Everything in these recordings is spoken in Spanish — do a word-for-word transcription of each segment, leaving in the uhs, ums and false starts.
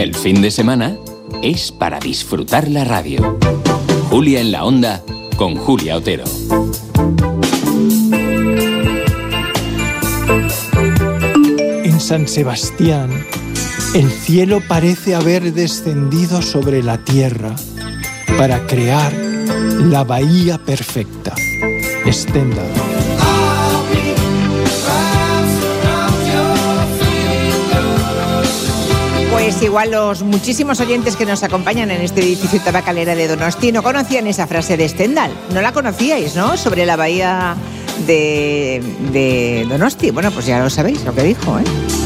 El fin de semana es para disfrutar la radio. Julia en la Onda con Julia Otero. En San Sebastián, el cielo parece haber descendido sobre la tierra para crear la bahía perfecta. Stendhal. Pues igual los muchísimos oyentes que nos acompañan en este edificio tabacalera de Donosti no conocían esa frase de Stendhal. No la conocíais, ¿no? Sobre la bahía de, de Donosti. Bueno, pues ya lo sabéis lo que dijo, ¿eh?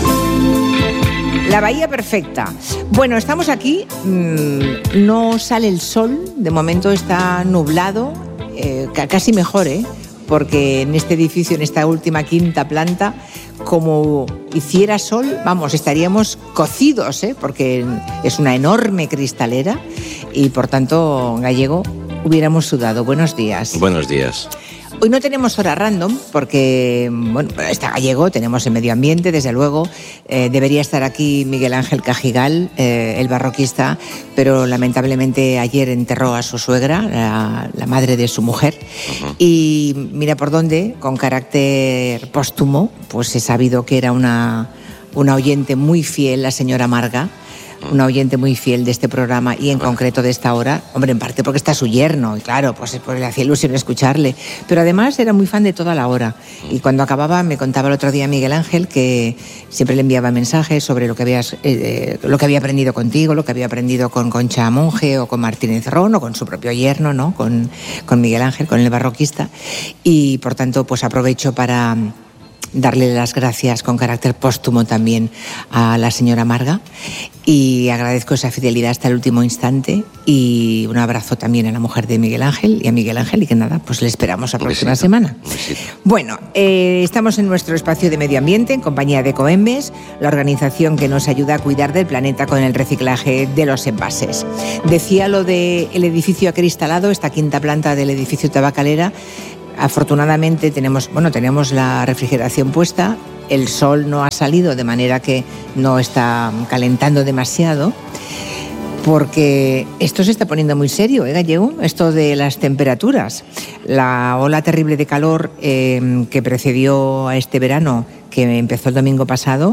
La bahía perfecta. Bueno, estamos aquí. Mmm, no sale el sol. De momento está nublado. Eh, casi mejor, ¿eh? Porque en este edificio, en esta última quinta planta, como hiciera sol, vamos, estaríamos cocidos, ¿eh? Porque es una enorme cristalera y, por tanto, Gallego, hubiéramos sudado. Buenos días. Buenos días. Hoy no tenemos hora random porque, bueno, está Gallego, tenemos el medio ambiente, desde luego. Eh, debería estar aquí Miguel Ángel Cajigal, eh, el barroquista, pero lamentablemente ayer enterró a su suegra, la, la madre de su mujer. Uh-huh. Y mira por dónde, con carácter póstumo, pues he sabido que era una, una oyente muy fiel, la señora Marga. Una oyente muy fiel de este programa y en concreto de esta hora, hombre, en parte porque está su yerno y claro, pues, pues le hacía ilusión escucharle, pero además era muy fan de toda la hora y cuando acababa me contaba el otro día Miguel Ángel que siempre le enviaba mensajes sobre lo que, habías, eh, lo que había aprendido contigo, lo que había aprendido con Concha Monge o con Martínez Ron o con su propio yerno, ¿no? Con, con Miguel Ángel, con el barroquista, y por tanto pues aprovecho para darle las gracias con carácter póstumo también a la señora Marga y agradezco esa fidelidad hasta el último instante y un abrazo también a la mujer de Miguel Ángel y a Miguel Ángel y que nada, pues le esperamos la próxima besito, semana. Bueno, eh, estamos en nuestro espacio de medio ambiente en compañía de Coembes, la organización que nos ayuda a cuidar del planeta con el reciclaje de los envases. Decía lo del edificio acristalado, esta quinta planta del edificio tabacalera. Afortunadamente tenemos, bueno, tenemos la refrigeración puesta, el sol no ha salido de manera que no está calentando demasiado, porque esto se está poniendo muy serio, ¿eh, Gallego? Esto de las temperaturas. La ola terrible de calor eh, que precedió a este verano, que empezó el domingo pasado,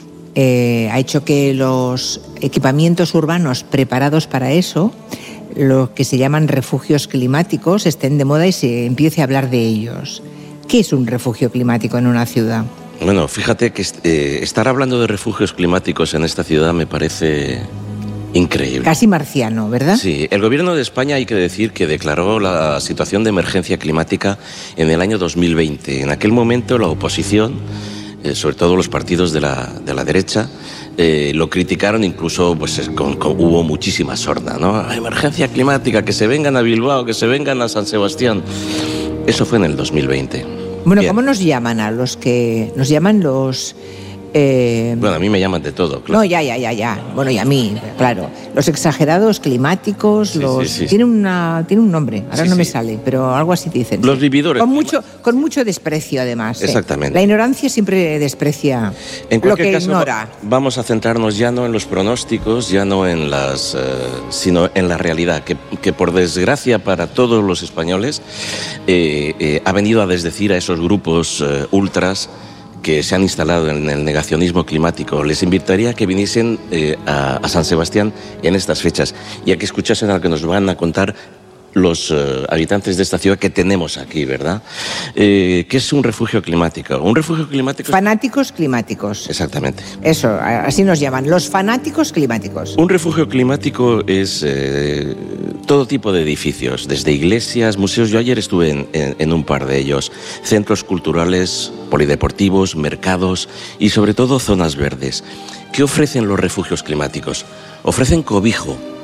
eh, ha hecho que los equipamientos urbanos preparados para eso, lo que se llaman refugios climáticos, estén de moda y se empiece a hablar de ellos. ¿Qué es un refugio climático en una ciudad? Bueno, fíjate que eh, estar hablando de refugios climáticos en esta ciudad me parece increíble. Casi marciano, ¿verdad? Sí, el gobierno de España hay que decir que declaró la situación de emergencia climática en el año dos mil veinte. En aquel momento la oposición, eh, sobre todo los partidos de la, de la derecha, Eh, lo criticaron, incluso pues con, con, hubo muchísima sorna, ¿no? Emergencia climática, que se vengan a Bilbao, que se vengan a San Sebastián. Eso fue en el dos mil veinte. Bueno, Bien. ¿Cómo nos llaman a los que nos llaman los Eh, bueno, a mí me llaman de todo, claro. No, ya, ya, ya, ya. Bueno, y a mí, claro. Los exagerados climáticos, sí, los... Sí, sí, tiene, una, tiene un nombre, ahora sí, no me sí. sale, pero algo así dicen. Los vividores. Con mucho, con mucho desprecio, además. Exactamente. ¿eh? La ignorancia siempre desprecia en lo que caso, ignora. Vamos a centrarnos ya no en los pronósticos, ya no en las... Eh, sino en la realidad, que, que por desgracia para todos los españoles eh, eh, ha venido a desdecir a esos grupos eh, ultras que se han instalado en el negacionismo climático. Les invitaría a que viniesen eh, a, a San Sebastián en estas fechas y a que escuchasen a lo que nos van a contar los uh, habitantes de esta ciudad que tenemos aquí, ¿verdad? Eh, ¿Qué es un refugio climático? Un refugio climático... Fanáticos climáticos. Exactamente. Eso, así nos llaman, los fanáticos climáticos. Un refugio climático es eh, todo tipo de edificios, desde iglesias, museos. Yo ayer estuve en, en, en un par de ellos, centros culturales, polideportivos, mercados y sobre todo zonas verdes. ¿Qué ofrecen los refugios climáticos? Ofrecen cobijo.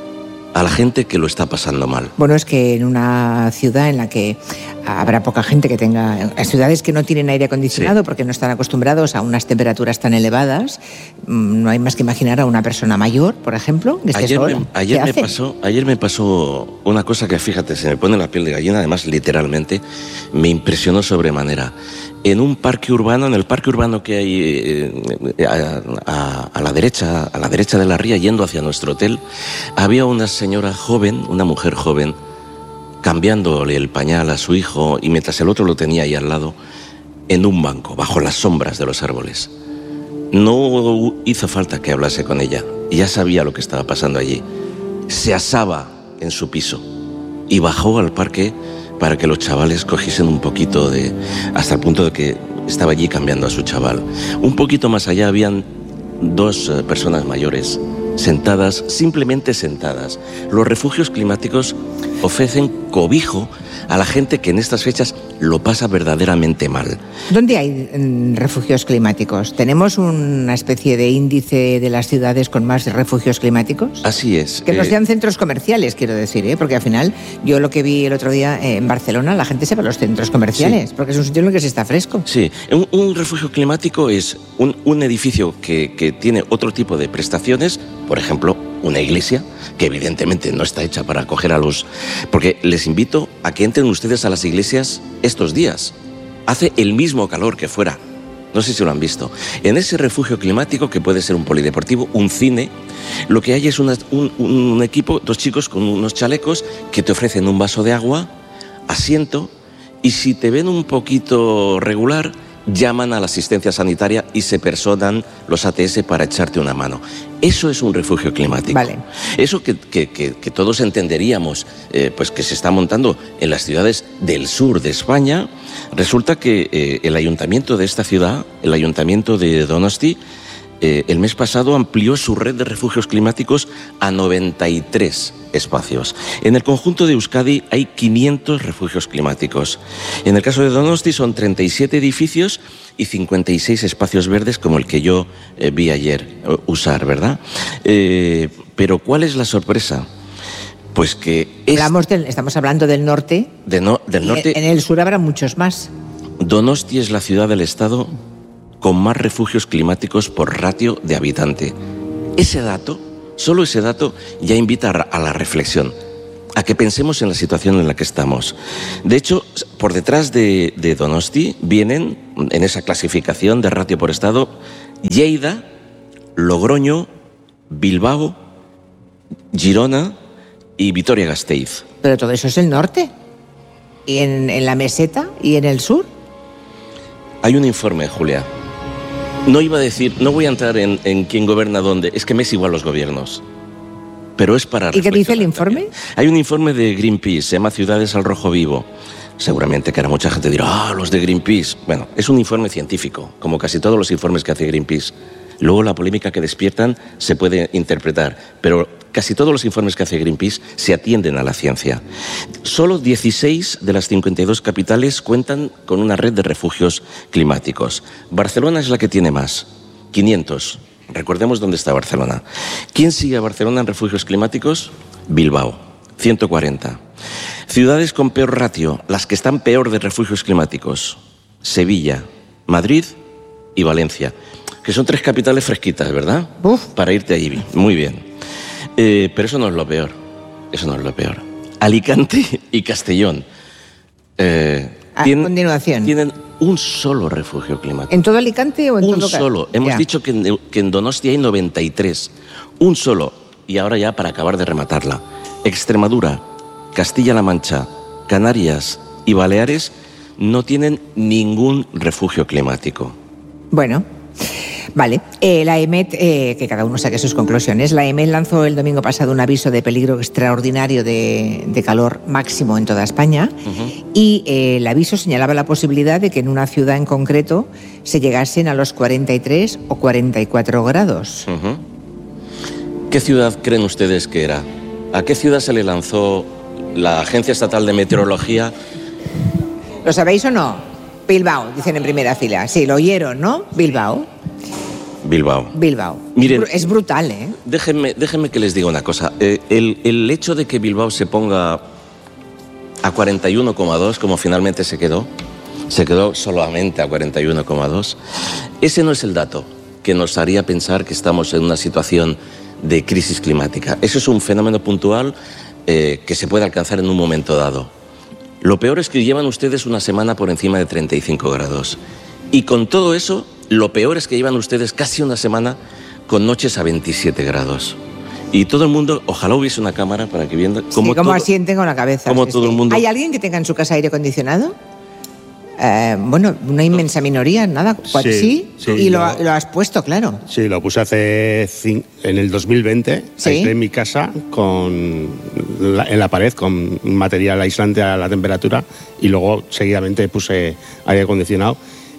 a la gente que lo está pasando mal. Bueno, es que en una ciudad en la que habrá poca gente que tenga... En ciudades que no tienen aire acondicionado, sí, porque no están acostumbrados a unas temperaturas tan elevadas, no hay más que imaginar a una persona mayor, por ejemplo, que esté ayer sola. Me, ayer, me pasó, ayer me pasó una cosa que, fíjate, se me pone la piel de gallina, además, literalmente, me impresionó sobremanera. En un parque urbano, en el parque urbano que hay eh, a, a, a la derecha, a la derecha de la ría, yendo hacia nuestro hotel, había una señora joven, una mujer joven, cambiándole el pañal a su hijo, y mientras el otro lo tenía ahí al lado, en un banco, bajo las sombras de los árboles. No hizo falta que hablase con ella, ya sabía lo que estaba pasando allí. Se asaba en su piso y bajó al parque para que los chavales cogiesen un poquito de... hasta el punto de que estaba allí cambiando a su chaval. Un poquito más allá habían dos eh, personas mayores sentadas, simplemente sentadas. Los refugios climáticos ofrecen cobijo a la gente que en estas fechas lo pasa verdaderamente mal. ¿Dónde hay mm, refugios climáticos? ¿Tenemos una especie de índice de las ciudades con más refugios climáticos? Así es. Que no eh... sean centros comerciales, quiero decir, ¿eh? Porque al final, yo lo que vi el otro día eh, en Barcelona, la gente se va a los centros comerciales, sí, porque es un sitio en el que se está fresco. Sí, un, un refugio climático es un, un edificio que, que tiene otro tipo de prestaciones, por ejemplo, una iglesia, que evidentemente no está hecha para acoger a los... Porque les invito a que entren ustedes a las iglesias estos días. Hace el mismo calor que fuera. No sé si lo han visto. En ese refugio climático, que puede ser un polideportivo, un cine, lo que hay es una, un, un equipo, dos chicos con unos chalecos que te ofrecen un vaso de agua, asiento, y si te ven un poquito regular, llaman a la asistencia sanitaria y se personan los A T S para echarte una mano. Eso es un refugio climático. Vale. Eso que, que, que, que todos entenderíamos, eh, pues que se está montando en las ciudades del sur de España, resulta que eh, el ayuntamiento de esta ciudad, el ayuntamiento de Donosti, eh, el mes pasado amplió su red de refugios climáticos a noventa y tres espacios. En el conjunto de Euskadi hay quinientos refugios climáticos. En el caso de Donosti son treinta y siete edificios y cincuenta y seis espacios verdes, como el que yo eh, vi ayer eh, usar, ¿verdad? Eh, pero ¿cuál es la sorpresa? Pues que... Es... Hablamos del, estamos hablando del norte. De no, del norte. En el sur habrá muchos más. Donosti es la ciudad del estado con más refugios climáticos por ratio de habitante. Ese dato, solo ese dato, ya invita a la reflexión, a que pensemos en la situación en la que estamos. De hecho, por detrás de, de Donosti vienen, en esa clasificación de ratio por estado, Lleida, Logroño, Bilbao, Girona y Vitoria-Gasteiz. Pero todo eso es el norte. ¿Y en, en la meseta y en el sur? Hay un informe, Julia. No iba a decir, no voy a entrar en, en quién gobierna dónde, es que me es igual los gobiernos. Pero es para... ¿Y qué dice el informe? Hay un informe de Greenpeace, se llama Ciudades al Rojo Vivo. Seguramente que ahora mucha gente dirá, ah, los de Greenpeace. Bueno, es un informe científico, como casi todos los informes que hace Greenpeace. Luego la polémica que despiertan se puede interpretar, pero casi todos los informes que hace Greenpeace se atienden a la ciencia. Solo dieciséis de las cincuenta y dos capitales cuentan con una red de refugios climáticos. Barcelona es la que tiene más, quinientos. Recordemos dónde está Barcelona. ¿Quién sigue a Barcelona en refugios climáticos? Bilbao, ciento cuarenta. Ciudades con peor ratio, las que están peor de refugios climáticos: Sevilla, Madrid y Valencia. Que son tres capitales fresquitas, ¿verdad? Uf. Para irte allí. Muy bien. Eh, pero eso no es lo peor. Eso no es lo peor. Alicante y Castellón. Eh, A tienen, continuación. Tienen un solo refugio climático. ¿En todo Alicante o en un todo? Un solo. Hemos ya. dicho que en, que en Donosti hay noventa y tres. Un solo. Y ahora ya para acabar de rematarla. Extremadura, Castilla-La Mancha, Canarias y Baleares no tienen ningún refugio climático. Bueno, vale. Eh, la E M E T, eh, que cada uno saque sus conclusiones, la E M E T lanzó el domingo pasado un aviso de peligro extraordinario de, de calor máximo en toda España. Uh-huh. Y eh, el aviso señalaba la posibilidad de que en una ciudad en concreto se llegasen a los cuarenta y tres o cuarenta y cuatro grados. Uh-huh. ¿Qué ciudad creen ustedes que era? ¿A qué ciudad se le lanzó la Agencia Estatal de Meteorología? ¿Lo sabéis o no? Bilbao, dicen en primera fila. Sí, lo oyeron, ¿no? Bilbao. Bilbao. Bilbao. Miren, es brutal, ¿eh? Déjenme, déjenme que les diga una cosa. Eh, el, el hecho de que Bilbao se ponga a cuarenta y uno coma dos, como finalmente se quedó, se quedó solamente a cuarenta y uno coma dos, ese no es el dato que nos haría pensar que estamos en una situación de crisis climática. Eso es un fenómeno puntual eh, que se puede alcanzar en un momento dado. Lo peor es que llevan ustedes una semana por encima de treinta y cinco grados. Y con todo eso, lo peor es que llevan ustedes casi una semana con noches a veintisiete grados. Y todo el mundo, ojalá hubiese una cámara para que viendo cómo sí, como asienten con la cabeza. Como sí, todo sí. el mundo. ¿Hay alguien que tenga en su casa aire acondicionado? Eh, bueno, una inmensa minoría, nada. Sí, sí, sí y lo, lo has puesto, claro. Sí, lo puse hace cinco, en el dos mil veinte. ¿Sí? Aislé en mi casa con la, en la pared con material aislante a la temperatura y luego seguidamente puse aire acondicionado.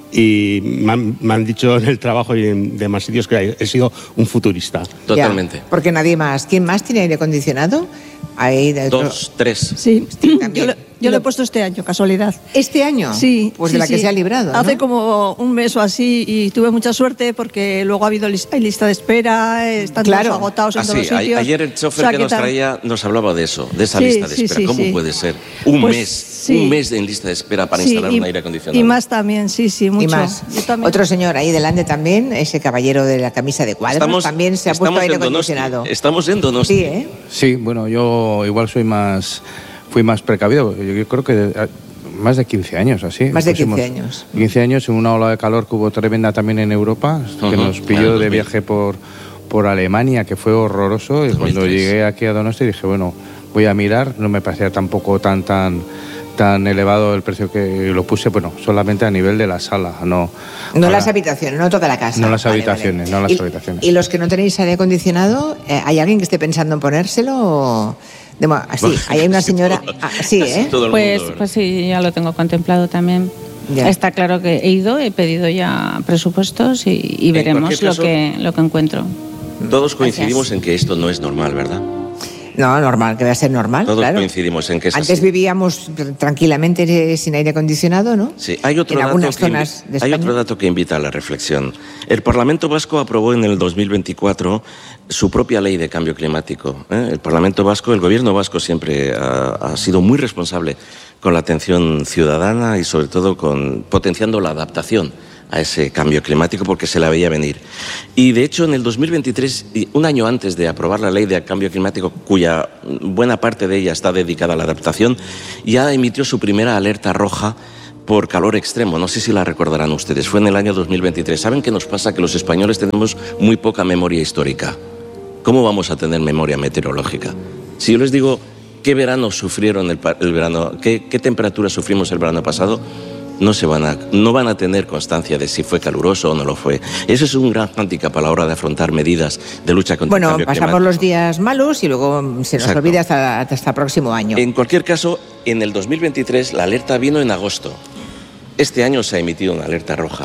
Y me han, me han dicho en el trabajo y en demás sitios que he sido un futurista. Totalmente. Ya, porque nadie más. ¿Quién más tiene aire acondicionado? Hay de otro... Dos, tres. Sí, yo, lo, yo lo he puesto este año, casualidad. ¿Este año? Sí. Pues sí, de la sí. que se ha librado, ¿no? Hace como un mes o así y tuve mucha suerte porque luego ha habido hay lista de espera, están claro. todos agotados en ah, todos sí. los sitios. Ayer el chofer o sea, que nos tal... traía nos hablaba de eso, de esa sí, lista de sí, espera. sí, ¿Cómo sí. puede ser? Un pues, mes, sí. un mes en lista de espera para sí, instalar y, un aire acondicionado. Y más también, sí, sí, mucho. Y más. Yo también. Otro señor ahí delante también, ese caballero de la camisa de cuadros, estamos, también se ha puesto aire acondicionado. Estamos en Donosti. Sí, ¿eh? Sí, bueno, yo igual soy más, fui más precavido. Yo, yo creo que más de quince años, así. Más de quince años. quince años en una ola de calor que hubo tremenda también en Europa, uh-huh. que nos pilló de viaje por, por Alemania, que fue horroroso. Y cuando llegué aquí a Donosti dije, bueno, voy a mirar, no me parecía tampoco tan, tan... tan elevado el precio que lo puse, bueno, solamente a nivel de la sala, no... No para, las habitaciones, no toda la casa. No las vale, habitaciones, vale. no las ¿Y, habitaciones. ¿Y los que no tenéis aire acondicionado, eh, hay alguien que esté pensando en ponérselo o...? De, sí, ahí hay una señora... Ah, sí, ¿eh? Pues, pues sí, ya lo tengo contemplado también. Ya. Está claro que he ido, he pedido ya presupuestos y, y veremos caso, lo, que, lo que encuentro. Todos coincidimos Gracias. en que esto no es normal, ¿verdad? No, normal, que va a ser normal. Todos claro. coincidimos en que es Antes así. vivíamos tranquilamente sin aire acondicionado, ¿no? Sí, hay otro, en dato algunas que, zonas de hay otro dato que invita a la reflexión. El Parlamento Vasco aprobó en el dos mil veinticuatro su propia ley de cambio climático. ¿eh? El Parlamento Vasco, el Gobierno vasco siempre ha, ha sido muy responsable con la atención ciudadana y sobre todo con potenciando la adaptación a ese cambio climático porque se la veía venir. Y de hecho en el dos mil veintitrés, un año antes de aprobar la ley de cambio climático, cuya buena parte de ella está dedicada a la adaptación, ya emitió su primera alerta roja por calor extremo. No sé si la recordarán ustedes, fue en el año dos mil veintitrés. ¿Saben qué nos pasa? Que los españoles tenemos muy poca memoria histórica. ¿Cómo vamos a tener memoria meteorológica? Si yo les digo qué verano sufrieron el, el verano, qué, qué temperatura sufrimos el verano pasado, no se van a, no van a tener constancia de si fue caluroso o no lo fue. Eso es un gran hándicap a la hora de afrontar medidas de lucha contra bueno, el cambio climático. Bueno, pasamos los días malos y luego se nos Exacto. olvida hasta, hasta el próximo año. En cualquier caso, en el dos mil veintitrés la alerta vino en agosto. Este año se ha emitido una alerta roja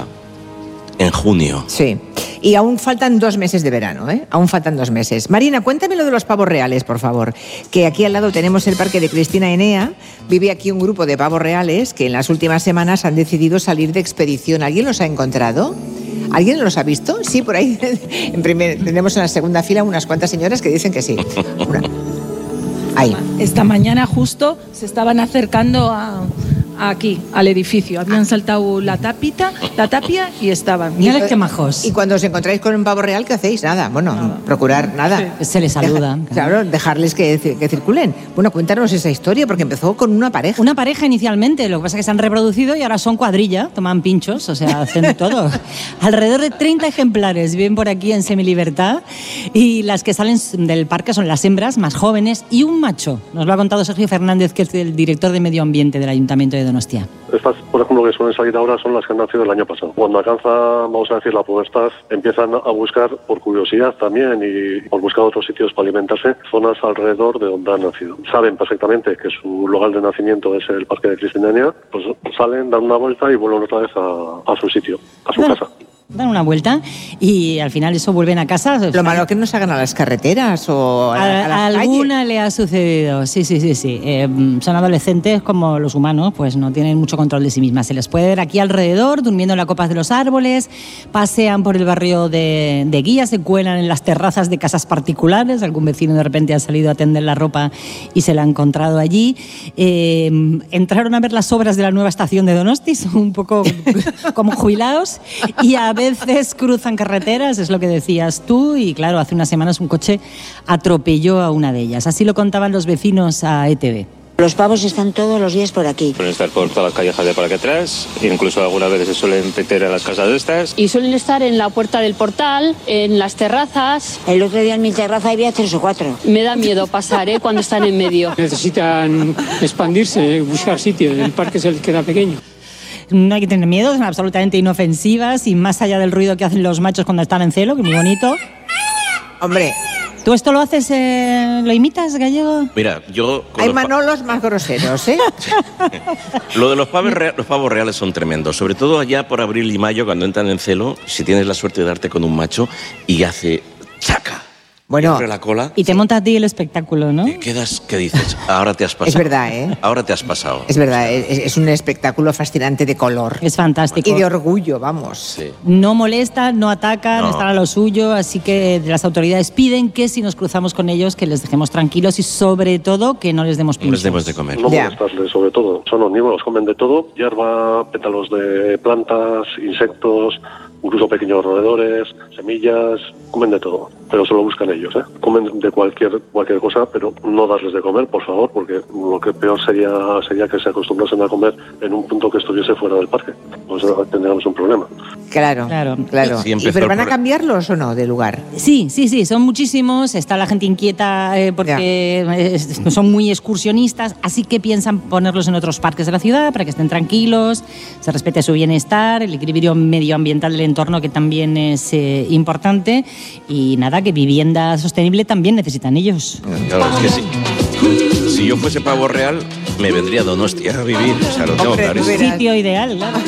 en junio. Sí, y aún faltan dos meses de verano, ¿eh? Aún faltan dos meses. Marina, cuéntame lo de los pavos reales, por favor. Que aquí al lado tenemos el parque de Cristina Enea. Vive aquí un grupo de pavos reales que en las últimas semanas han decidido salir de expedición. ¿Alguien los ha encontrado? ¿Alguien los ha visto? Sí, por ahí en primer, tenemos en la segunda fila unas cuantas señoras que dicen que sí. Una. Ahí. Esta mañana justo se estaban acercando a... aquí, al edificio. Habían saltado la tapita, la tapia y estaban. Mira qué majos. Y cuando os encontráis con un pavo real, ¿qué hacéis? Nada, bueno, nada. procurar nada. Sí. Se les saluda. Deja, claro, dejarles que, que circulen. Bueno, cuéntanos esa historia, porque empezó con una pareja. Una pareja inicialmente, lo que pasa es que se han reproducido y ahora son cuadrilla, toman pinchos, o sea, hacen todo. Alrededor de treinta ejemplares viven por aquí en semilibertad y las que salen del parque son las hembras más jóvenes y un macho. Nos lo ha contado Sergio Fernández, que es el director de Medio Ambiente del Ayuntamiento de Donostia. Estas, por ejemplo, que suelen salir ahora son las que han nacido el año pasado. Cuando alcanza, vamos a decir, la pubertad, empiezan a buscar, por curiosidad también y por buscar otros sitios para alimentarse, zonas alrededor de donde han nacido. Saben perfectamente que su lugar de nacimiento es el parque de Cristina Enea, pues salen, dan una vuelta y vuelven otra vez a, a su sitio, a su bueno. casa. dan una vuelta y al final eso vuelven a casa. Lo malo que no salgan a las carreteras o a, a, a las alguna calles. Le ha sucedido, sí, sí, sí, sí. Eh, son adolescentes como los humanos, pues no tienen mucho control de sí mismas. Se les puede ver aquí alrededor, durmiendo en las copas de los árboles, pasean por el barrio de, de Guía, se cuelan en las terrazas de casas particulares, algún vecino de repente ha salido a tender la ropa y se la ha encontrado allí. Eh, entraron a ver las obras de la nueva estación de Donosti, son un poco como jubilados, y a veces cruzan carreteras, es lo que decías tú, y claro, hace unas semanas un coche atropelló a una de ellas. Así lo contaban los vecinos a E T V. Los pavos están todos los días por aquí. Suelen estar por todas las callejas de por aquí atrás, incluso algunas veces se suelen meter a las casas de estas. Y suelen estar en la puerta del portal, en las terrazas. El otro día en mi terraza había tres o cuatro. Me da miedo pasar, ¿eh? Cuando están en medio. Necesitan expandirse, buscar sitio, el parque se les queda pequeño. No hay que tener miedo, son absolutamente inofensivas y más allá del ruido que hacen los machos cuando están en celo, que es muy bonito. Hombre, ¿tú esto lo haces, eh, lo imitas, gallego? Mira, yo... Hay manolos más groseros, ¿eh? Lo de los pavos, rea- los pavos reales son tremendos, sobre todo allá por abril y mayo, cuando entran en celo, si tienes la suerte de darte con un macho y hace chaca. Bueno, abre la cola. Y te monta a ti el espectáculo, ¿no? Te quedas, ¿qué dices? Ahora te has pasado. Es verdad, ¿eh? Ahora te has pasado. Es verdad, es, es un espectáculo fascinante de color. Es fantástico. Y de orgullo, vamos. Sí. No molestan, no atacan, No. están a lo suyo, así que las autoridades piden que si nos cruzamos con ellos que les dejemos tranquilos y sobre todo que no les demos No pinchos. les demos de comer. No molestarles, sobre todo. Son omnívoros, comen de todo. Hierba, pétalos de plantas, insectos, incluso pequeños roedores, semillas, comen de todo. Pero solo buscan ellos, ¿eh? Comen de cualquier cualquier cosa, pero no darles de comer, por favor, porque lo que peor sería sería que se acostumbrasen a comer en un punto que estuviese fuera del parque. Pues tendríamos un problema. Claro, Claro. claro. Sí, ¿Y empezó pero van a por- cambiarlos o no de lugar? Sí, sí, sí, son muchísimos, está la gente inquieta eh, porque eh, son muy excursionistas, así que piensan ponerlos en otros parques de la ciudad para que estén tranquilos, se respete su bienestar, el equilibrio medioambiental del entorno que también es eh, importante y nada, que vivienda sostenible también necesitan ellos. Claro, es que si, si yo fuese pavo real, me vendría a Donostia a vivir. O sea, lo tengo Hombre, clarísimo. verás. Sitio ideal, claro.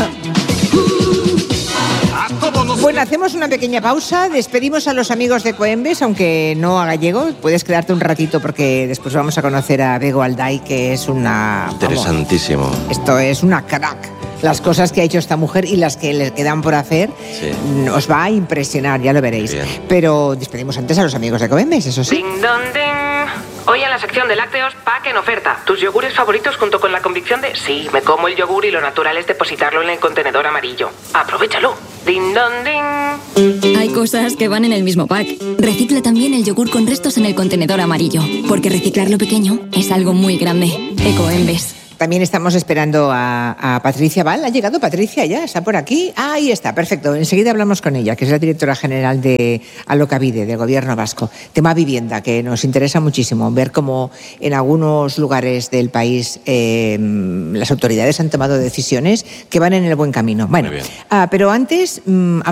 Bueno, hacemos una pequeña pausa, despedimos a los amigos de Coembes, aunque no a Gallego, puedes quedarte un ratito porque después vamos a conocer a Bego Alday, que es una... vamos, Interesantísimo. esto es una crack. Las cosas que ha hecho esta mujer y las que le quedan por hacer, Sí. os va a impresionar, ya lo veréis. Bien. Pero despedimos antes a los amigos de Coembes, eso sí. Ding dong ding. Hoy en la sección de lácteos, pack en oferta. Tus yogures favoritos junto con la convicción de sí, me como el yogur y lo natural es depositarlo en el contenedor amarillo. Aprovechalo. Ding dong ding. Hay cosas que van en el mismo pack. Recicla también el yogur con restos en el contenedor amarillo, porque reciclar lo pequeño es algo muy grande. Ecoembes. También estamos esperando a, a Patricia Val. ¿Ha llegado Patricia ya? ¿Está por aquí? Ah, ahí está, perfecto. Enseguida hablamos con ella, que es la directora general de Alokabide, del Gobierno vasco. Tema vivienda, que nos interesa muchísimo. Ver cómo en algunos lugares del país eh, las autoridades han tomado decisiones que van en el buen camino. Bueno, Muy bien. ah, pero antes... Mm,